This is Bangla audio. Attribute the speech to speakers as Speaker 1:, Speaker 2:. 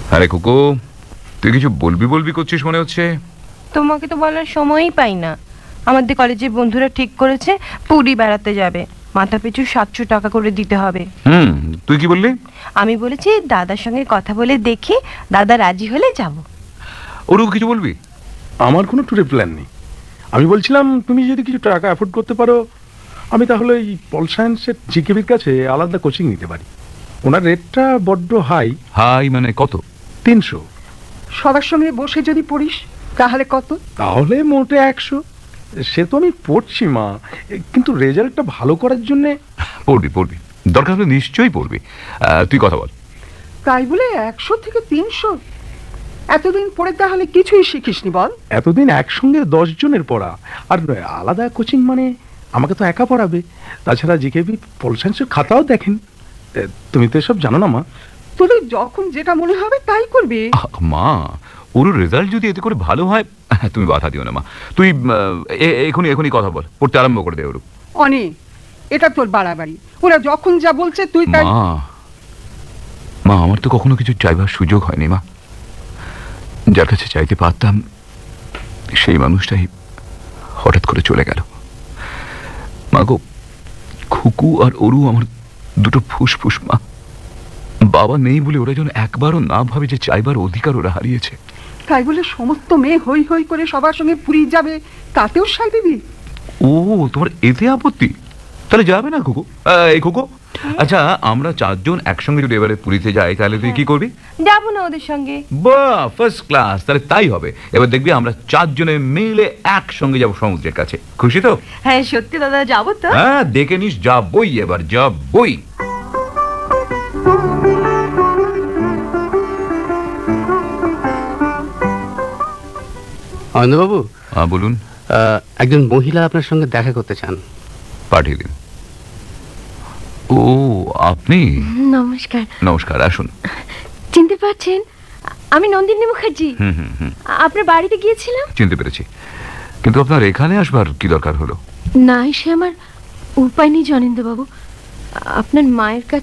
Speaker 1: আরে কুকু, তুই কিছু বলবি বলবি করছিস মনে হচ্ছে।
Speaker 2: তোমাকে তো বলার সময়ই পাই না। আমাদের কলেজের বন্ধুরা ঠিক করেছে পুরী বেড়াতে যাবে, মাথা পিছু 700 টাকা করে দিতে হবে।
Speaker 1: তুই কি বললি?
Speaker 2: আমি বলেছি দাদার সঙ্গে কথা বলে দেখি, দাদা রাজি হলে যাব।
Speaker 1: ওরও কিছু বলবি?
Speaker 3: আমার কোনো ট্যুরের প্ল্যান নেই। আমি বলছিলাম তুমি যদি কিছু টাকা অ্যাফোর্ড করতে পারো, আমি তাহলে এই পল সায়েন্সের জিকেবির কাছে আলাদা কোচিং নিতে পারি। ওনার রেটটা বড্ড হাই।
Speaker 1: হাই মানে কত?
Speaker 3: 300।
Speaker 4: সবার সঙ্গে বসে যদি পড়িস তাহলে কত?
Speaker 3: তাহলে মোটে 100। সে তো আমি পড়ছি মা, কিন্তু রেজাল্টটা ভালো করার জন্যে।
Speaker 1: পড়বি, দরকার হলে নিশ্চয়ই পড়বি। তুই কথা বল।
Speaker 4: তাই বলে 100 থেকে 300? এতদিন পড়ে তাহলে কিছুই শিখিসনি বল?
Speaker 3: এতদিন একসঙ্গে 10 জনের পড়া, আর আলাদা কোচিং মানে আমাকে তো একা পড়াবে। তাছাড়া জিকেবি পল সায়েন্সের খাতাও দেখেন। তুমি তো এসব জানো না মা।
Speaker 4: তোদের যখন যেটা মনে হবে তাই করবি।
Speaker 1: মা, ওর রেজাল্ট যদি এতে করে ভালো হয়, তুমি বাধা দিও না মা। তুই এখনই কথা বল, পড়তে আরম্ভ করে দে। ওরু
Speaker 4: অনি, এটা তোর বাড়াবাড়ি। ওরা যখন যা বলছে তুই তাই।
Speaker 1: মা, আমার তো কখনো কিছু চাইবার সুযোগ হয়নি মা। যার কাছে চাইতে পারতাম সেই মানুষটাই হঠাৎ করে চলে গেল। মা গো, খুকু আর অরু আমার দুটো ফুসফুস মা। বাবা নেই বলে ওরা যেন একবারও না ভাবে যে চাইবার অধিকার ওরা হারিয়েছে।
Speaker 4: তাই বলে সমস্ত মেয়ে হই হই করে সবার সঙ্গে পুরী যাবে, তাতেও সাই দিবি?
Speaker 1: ও, তোমার এতে আপত্তি? তাহলে যাবে না খুকু? এই খুকু, আচ্ছা আমরা 4 জন একসঙ্গে যদি এবারে পুরীতে যাই তাহলে তুই কি করবি?
Speaker 2: যাবো না ওদের সঙ্গে।
Speaker 1: বাহ, ফার্স্ট ক্লাস। তাহলে তাই হবে। এবার দেখবি আমরা 4 জনে মিলে একসঙ্গে যাবো সমুদ্রের কাছে। খুশি তো?
Speaker 2: হ্যাঁ সত্যি দাদা, যাবো তো।
Speaker 1: হ্যাঁ, দেখে নিস, যাবই, এবার যাবই।
Speaker 5: অনন্দবাবু,
Speaker 1: বলুন।
Speaker 5: একজন মহিলা আপনার সঙ্গে দেখা করতে চান।
Speaker 1: পাঠিয়ে দিন। ও, আপনি?
Speaker 2: নমস্কার।
Speaker 1: নমস্কার, আসুন।
Speaker 2: চিনতে পারছেন? আমি নন্দিনী মুখার্জি। আপনার বাড়িতে গিয়েছিলাম।
Speaker 1: চিনতে পেরেছি, কিন্তু আপনার এখানে আসবার কি দরকার হলো?
Speaker 2: না এসে আমার উপায় নেই জনেন্দ্রবাবু। আপনার মায়ের কাছে